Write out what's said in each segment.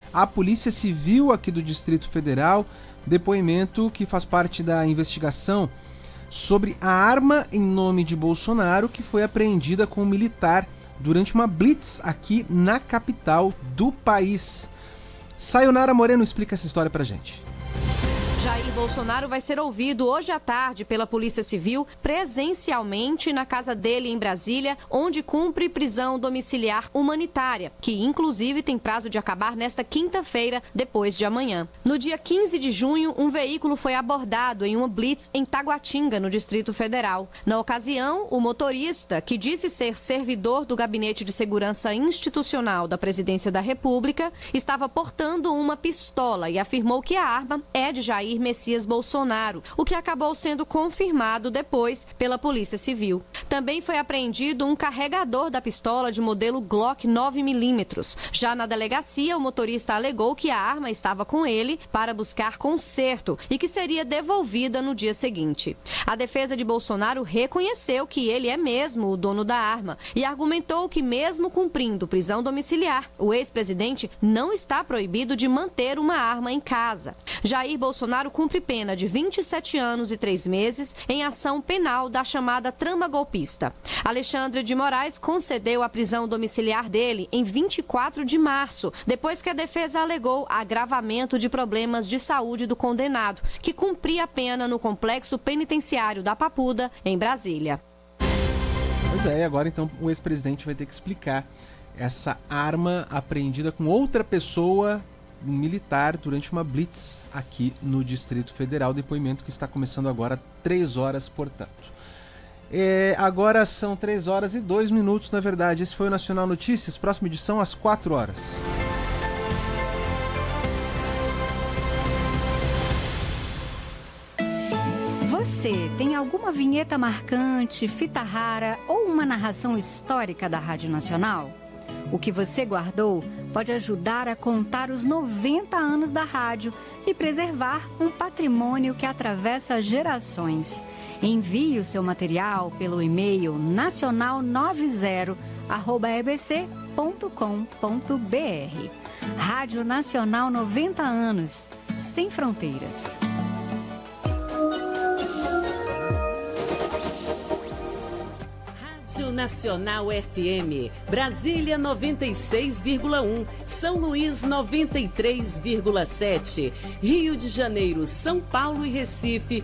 à Polícia Civil aqui do Distrito Federal, depoimento que faz parte da investigação sobre a arma em nome de Bolsonaro que foi apreendida com um militar durante uma blitz aqui na capital do país. Sayonara Moreno explica essa história pra gente. Jair Bolsonaro vai ser ouvido hoje à tarde pela Polícia Civil presencialmente na casa dele em Brasília, onde cumpre prisão domiciliar humanitária, que inclusive tem prazo de acabar nesta quinta-feira, depois de amanhã. No dia 15 de junho, um veículo foi abordado em uma blitz em Taguatinga, no Distrito Federal. Na ocasião, o motorista, que disse ser servidor do Gabinete de Segurança Institucional da Presidência da República, estava portando uma pistola e afirmou que a arma é de Jair Messias Bolsonaro, o que acabou sendo confirmado depois pela Polícia Civil. Também foi apreendido um carregador da pistola de modelo Glock 9mm. Já na delegacia, o motorista alegou que a arma estava com ele para buscar conserto e que seria devolvida no dia seguinte. A defesa de Bolsonaro reconheceu que ele é mesmo o dono da arma e argumentou que, mesmo cumprindo prisão domiciliar, o ex-presidente não está proibido de manter uma arma em casa. Jair Bolsonaro cumpre pena de 27 anos e 3 meses em ação penal da chamada trama golpista. Alexandre de Moraes concedeu a prisão domiciliar dele em 24 de março, depois que a defesa alegou agravamento de problemas de saúde do condenado, que cumpria a pena no complexo penitenciário da Papuda, em Brasília. Pois é, e agora então o ex-presidente vai ter que explicar essa arma apreendida com outra pessoa, um militar, durante uma blitz aqui no Distrito Federal. Depoimento que está começando agora, 3 horas, portanto. Agora são 3 horas e 2 minutos, na verdade. Esse foi o Nacional Notícias. Próxima edição às 4 horas. Você tem alguma vinheta marcante, fita rara ou uma narração histórica da Rádio Nacional? O que você guardou pode ajudar a contar os 90 anos da rádio e preservar um patrimônio que atravessa gerações. Envie o seu material pelo e-mail nacional90@ebc.com.br. Rádio Nacional 90 anos, sem fronteiras. Nacional FM, Brasília 96,1, São Luís 93,7, Rio de Janeiro, São Paulo e Recife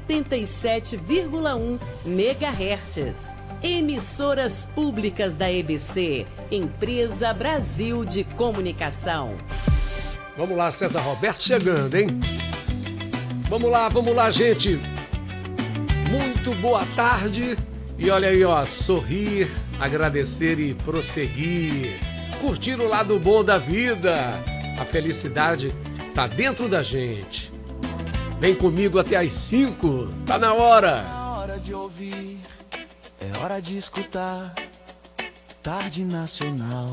87,1 MHz. Emissoras públicas da EBC, Empresa Brasil de Comunicação. Vamos lá, César Roberto chegando, hein? Vamos lá, gente. Muito boa tarde. E olha aí, ó, sorrir, agradecer e prosseguir. Curtir o lado bom da vida. A felicidade tá dentro da gente. Vem comigo até às 5. Tá na hora. É hora de ouvir, é hora de escutar. Tarde Nacional.